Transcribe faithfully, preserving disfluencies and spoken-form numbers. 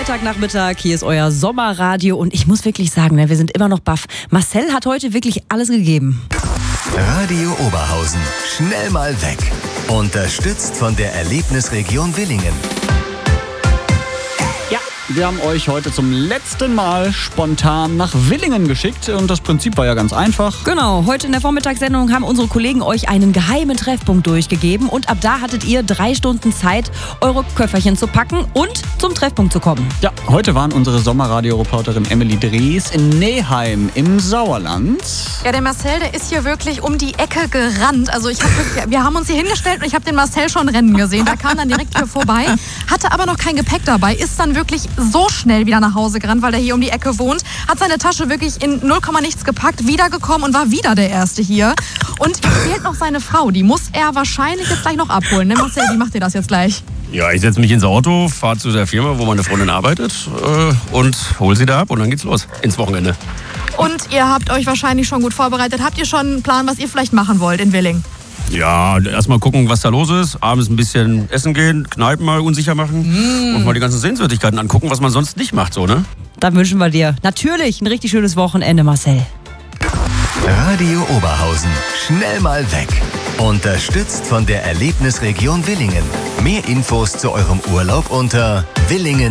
Freitagnachmittag, hier ist euer Sommerradio und ich muss wirklich sagen, wir sind immer noch baff. Marcel hat heute wirklich alles gegeben. Radio Oberhausen, schnell mal weg. Unterstützt von der Erlebnisregion Villingen. Ja, wir haben euch heute zum letzten Mal spontan nach Villingen geschickt und das Prinzip war ja ganz einfach. Genau, heute in der Vormittagssendung haben unsere Kollegen euch einen geheimen Treffpunkt durchgegeben und ab da hattet ihr drei Stunden Zeit, eure Köfferchen zu packen und zum Treffpunkt zu kommen. Ja, heute waren unsere Sommerradio-Reporterin Emily Drees in Neheim im Sauerland. Ja, der Marcel, der ist hier wirklich um die Ecke gerannt. Also ich hab wirklich, wir haben uns hier hingestellt und ich habe den Marcel schon rennen gesehen. Der kam dann direkt hier vorbei, hatte aber noch kein Gepäck dabei, ist dann wirklich so schnell wieder nach Hause gerannt, weil er hier um die Ecke wohnt, hat seine Tasche wirklich in null Komma nichts gepackt, wiedergekommen und war wieder der Erste hier. Und jetzt fehlt noch seine Frau, die muss er wahrscheinlich jetzt gleich noch abholen. Ne, Marcel, wie macht ihr das jetzt gleich? Ja, ich setze mich ins Auto, fahre zu der Firma, wo meine Freundin arbeitet äh, und hol sie da ab und dann geht's los ins Wochenende. Und ihr habt euch wahrscheinlich schon gut vorbereitet. Habt ihr schon einen Plan, was ihr vielleicht machen wollt in Willingen? Ja, erstmal gucken, was da los ist. Abends ein bisschen essen gehen, Kneipen mal unsicher machen mm. und mal die ganzen Sehenswürdigkeiten angucken, was man sonst nicht macht, so, ne? Dann wünschen wir dir natürlich ein richtig schönes Wochenende, Marcel. Radio Oberhausen, schnell mal weg. Unterstützt von der Erlebnisregion Villingen. Mehr Infos zu eurem Urlaub unter villingen